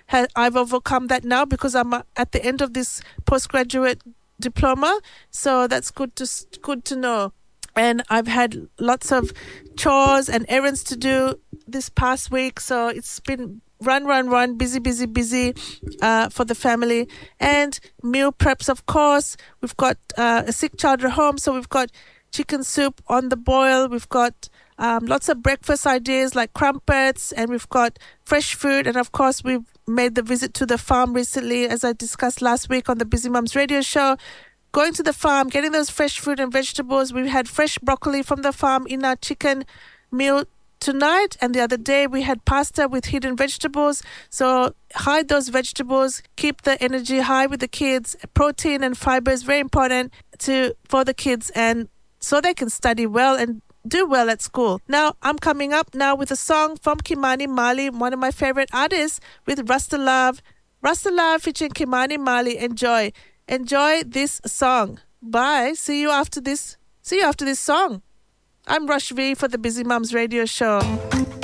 I've overcome that now because I'm at the end of this postgraduate diploma. So that's good to know. And I've had lots of chores and errands to do this past week. So it's been run, busy for the family. And meal preps, of course. We've got a sick child at home, so we've got chicken soup on the boil. We've got lots of breakfast ideas like crumpets, and we've got fresh food. And, of course, we've made the visit to the farm recently, as I discussed last week on the Busy Mums radio show. Going to the farm, getting those fresh fruit and vegetables. We had fresh broccoli from the farm in our chicken meal tonight, and the other day we had pasta with hidden vegetables. So hide those vegetables, keep the energy high with the kids. Protein and fiber is very important for the kids, and so they can study well and do well at school. Now, I'm coming up now with a song from Kimani Mali, one of my favorite artists, with Rasta Love. Rasta Love featuring Kimani Mali. Enjoy this song. Bye. See you after this song. I'm Rush V for the Busy Mums radio show.